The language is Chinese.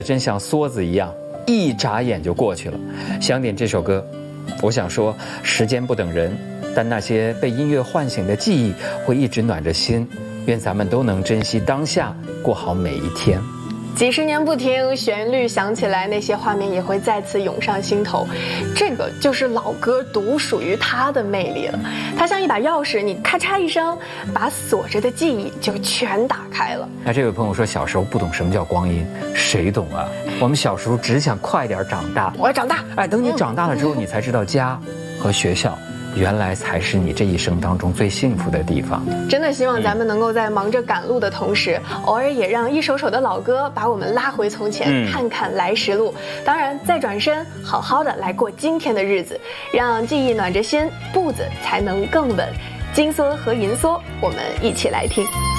真像梭子一样，一眨眼就过去了。想点这首歌，我想说，时间不等人，但那些被音乐唤醒的记忆会一直暖着心。愿咱们都能珍惜当下，过好每一天。 几十年不听，旋律响起来，那些画面也会再次涌上心头。这个就是老歌独属于它的魅力了。它像一把钥匙，你咔嚓一声，把锁着的记忆就全打开了。 那这位朋友说，小时候不懂什么叫光阴，谁懂啊？我们小时候只想快点长大。 我要长大。 哎，等你长大了之后，你才知道家和学校原来才是你这一生当中最幸福的地方。 真的希望咱们能够在忙着赶路的同时，偶尔也让一首首的老歌把我们拉回从前，看看来时路。当然，再转身，好好的来过今天的日子，让记忆暖着心，步子才能更稳。金梭和银梭，我们一起来听。